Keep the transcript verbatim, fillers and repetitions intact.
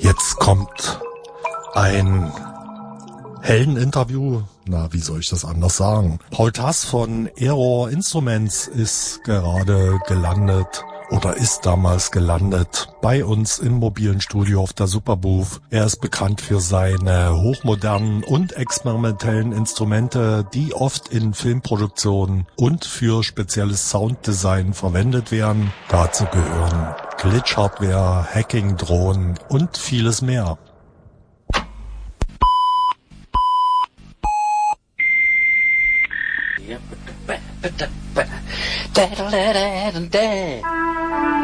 Jetzt kommt ein Heldeninterview. Na, wie soll ich das anders sagen? Paul Tass von Error Instruments ist gerade gelandet oder ist damals gelandet bei uns im mobilen Studio auf der Superbooth. Er ist bekannt für seine hochmodernen und experimentellen Instrumente, die oft in Filmproduktionen und für spezielles Sounddesign verwendet werden. Dazu gehören Glitch-Hardware, Hacking-Drohnen und vieles mehr. Da da da da da da.